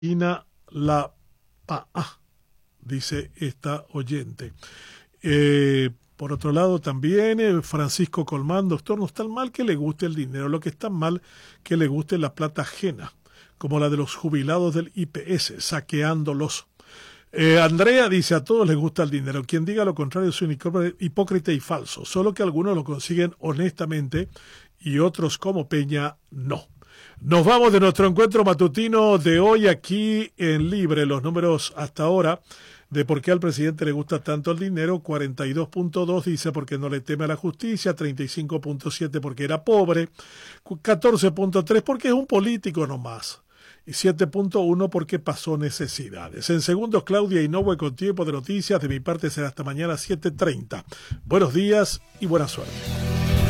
Ina La dice esta oyente. Por otro lado también Francisco Colmán, doctor, no está mal que le guste el dinero, lo que está mal que le guste la plata ajena, como la de los jubilados del IPS, saqueándolos. Andrea dice, a todos les gusta el dinero, quien diga lo contrario es un hipócrita y falso, solo que algunos lo consiguen honestamente y otros como Peña no. Nos vamos de nuestro encuentro matutino de hoy aquí en Libre. Los números hasta ahora de por qué al presidente le gusta tanto el dinero: 42.2 dice porque no le teme a la justicia, 35.7 porque era pobre, 14.3 porque es un político nomás, y 7.1 porque pasó necesidades. En segundos, Claudia Inoue con tiempo de noticias. De mi parte será hasta mañana 7:30. Buenos días y buena suerte.